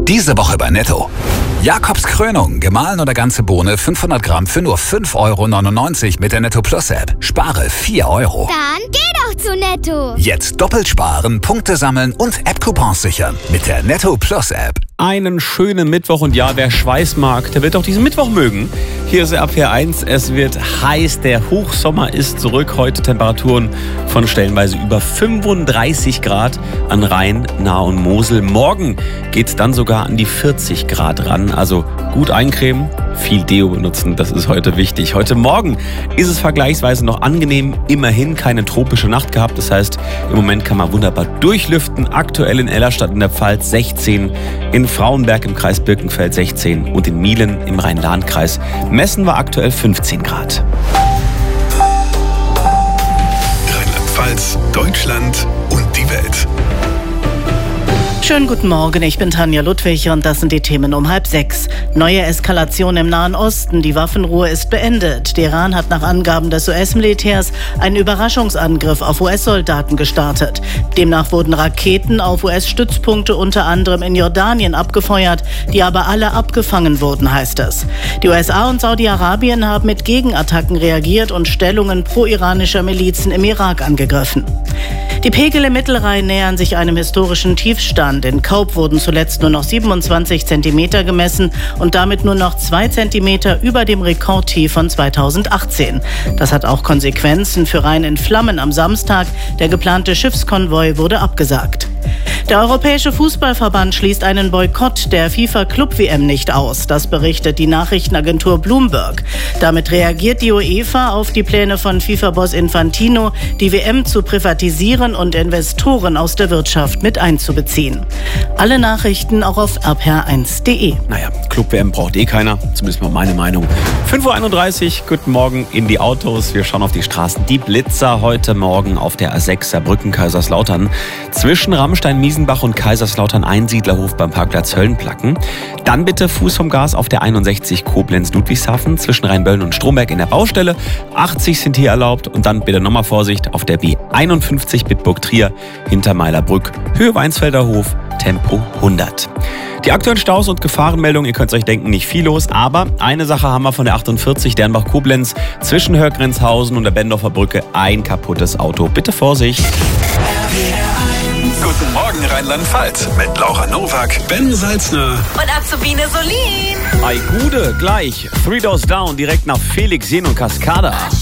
Diese Woche bei Netto. Jakobs Krönung, gemahlen oder ganze Bohne 500 Gramm für nur 5,99 € mit der Netto Plus App. Spare 4 €. Dann geh doch zu Netto. Jetzt doppelt sparen, Punkte sammeln und App-Coupons sichern mit der Netto Plus App. Einen schönen Mittwoch und ja, wer Schweiß mag, der wird auch diesen Mittwoch mögen. Hier ist RPR 1, es wird heiß, der Hochsommer ist zurück. Heute Temperaturen von stellenweise über 35 Grad an Rhein, Nahe und Mosel. Morgen geht's dann sogar an die 40 Grad ran, also gut eincremen, viel Deo benutzen, das ist heute wichtig. Heute Morgen ist es vergleichsweise noch angenehm, immerhin keine tropische Nacht gehabt. Das heißt, im Moment kann man wunderbar durchlüften. Aktuell in Ellerstadt in der Pfalz 16, in Frauenberg im Kreis Birkenfeld 16 und in Mielen im Rhein-Lahn-Kreis messen wir aktuell 15 Grad. Rheinland-Pfalz, Deutschland und die Welt. Schönen guten Morgen, ich bin Tanja Ludwig und das sind die Themen um 5:30. Neue Eskalation im Nahen Osten, die Waffenruhe ist beendet. Der Iran hat nach Angaben des US-Militärs einen Überraschungsangriff auf US-Soldaten gestartet. Demnach wurden Raketen auf US-Stützpunkte unter anderem in Jordanien abgefeuert, die aber alle abgefangen wurden, heißt es. Die USA und Saudi-Arabien haben mit Gegenattacken reagiert und Stellungen pro-iranischer Milizen im Irak angegriffen. Die Pegel im Mittelrhein nähern sich einem historischen Tiefstand. In Kaup wurden zuletzt nur noch 27 Zentimeter gemessen und damit nur noch 2 Zentimeter über dem Rekordtief von 2018. Das hat auch Konsequenzen für Rhein in Flammen am Samstag. Der geplante Schiffskonvoi wurde abgesagt. Der Europäische Fußballverband schließt einen Boykott der FIFA-Club-WM nicht aus. Das berichtet die Nachrichtenagentur Bloomberg. Damit reagiert die UEFA auf die Pläne von FIFA-Boss Infantino, die WM zu privatisieren und Investoren aus der Wirtschaft mit einzubeziehen. Alle Nachrichten auch auf rpr1.de. Naja, Club-WM braucht keiner, zumindest mal meine Meinung. 5:31 Uhr, guten Morgen in die Autos. Wir schauen auf die Straßen. Die Blitzer heute Morgen auf der A6 Saarbrücken-Kaiserslautern. Zwischen Ramstein-Miesenbach und Kaiserslautern Einsiedlerhof beim Parkplatz Höllenplacken. Dann bitte Fuß vom Gas auf der 61 Koblenz-Ludwigshafen zwischen Rheinböllen und Stromberg in der Baustelle. 80 sind hier erlaubt und dann bitte nochmal Vorsicht auf der B51 Bitburg-Trier hinter Meilerbrück, Höhe Weinsfelder Hof, Tempo 100. Die aktuellen Staus und Gefahrenmeldungen, ihr könnt euch denken, nicht viel los, aber eine Sache haben wir von der 48 Dernbach-Koblenz zwischen Hörgrenzhausen und der Bendorfer Brücke, ein kaputtes Auto. Bitte Vorsicht. Guten Morgen Rheinland-Pfalz mit Laura Nowak, Ben Salzner und Azubine Solin. Ei Gude, gleich. 3 Doors Down direkt nach Felix Jen und Cascada.